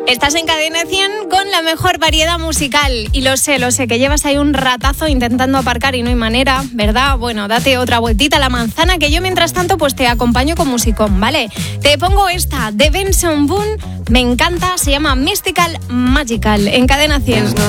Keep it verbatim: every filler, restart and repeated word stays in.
Estás en Cadena cien con la mejor variedad musical. Y lo sé, lo sé, que llevas ahí un ratazo intentando aparcar y no hay manera, ¿verdad? Bueno, date otra vueltita a la manzana, que yo mientras tanto pues te acompaño con musicón, ¿vale? Te pongo esta de Benson Boone, me encanta, se llama Mystical Magical, en Cadena cien.